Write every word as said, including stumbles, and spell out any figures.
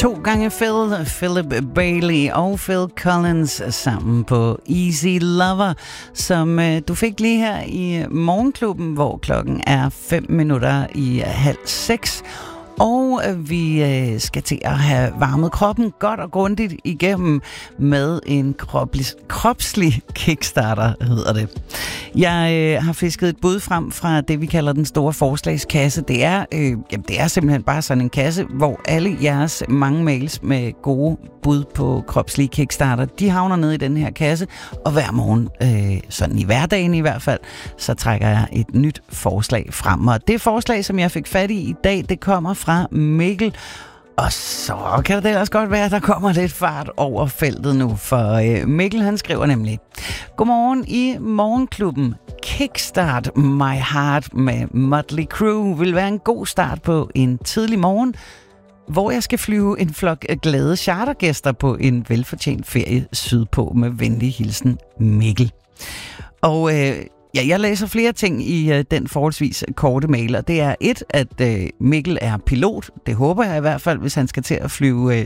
To gange Phil, Philip Bailey og Phil Collins sammen på Easy Lover, som øh, du fik lige her i Morgenklubben, hvor klokken er fem minutter i halv seks. Og vi øh, skal til at have varmet kroppen godt og grundigt igennem med en kropslig, kropslig kickstarter, hedder det. Jeg øh, har fisket et bud frem fra det, vi kalder den store forslagskasse. Det er, øh, jamen, det er simpelthen bare sådan en kasse, hvor alle jeres mange mails med gode bud på kropslige kickstarter, de havner ned i den her kasse. Og hver morgen, øh, sådan i hverdagen i hvert fald, så trækker jeg et nyt forslag frem. Og det forslag, som jeg fik fat i i dag, det kommer fra Mikkel. Og så kan det ellers godt være, at der kommer lidt fart over feltet nu, for øh, Mikkel han skriver nemlig: Godmorgen i Morgenklubben. Kickstart My Heart med Motley Crue vil være en god start på en tidlig morgen, hvor jeg skal flyve en flok glade chartergæster på en velfortjent ferie sydpå. Med venlig hilsen, Mikkel. Og øh, ja, jeg læser flere ting i øh, den forholdsvis korte mail, og det er et, at øh, Mikkel er pilot. Det håber jeg i hvert fald, hvis han skal til at flyve øh,